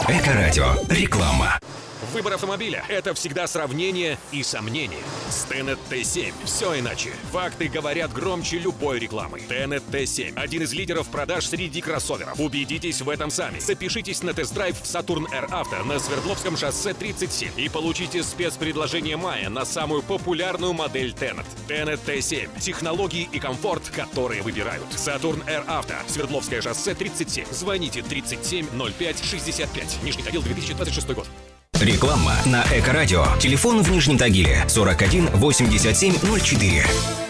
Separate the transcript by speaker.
Speaker 1: Эко-радио. Реклама.
Speaker 2: Выбор автомобиля – это всегда сравнение и сомнение. С Tenet T7 все иначе. Факты говорят громче любой рекламы. Tenet T7 – один из лидеров продаж среди кроссоверов. Убедитесь в этом сами. Запишитесь на тест-драйв в Saturn Air Auto на Свердловском шоссе 37 и получите спецпредложение мая на самую популярную модель Tenet. Tenet T7 – технологии и комфорт, которые выбирают. Saturn Air Auto, Свердловское шоссе 37. Звоните 37 05 65. Нижний Тагил, 2026 год.
Speaker 1: Реклама на Эко-радио. Телефон в Нижнем Тагиле 41 87 04.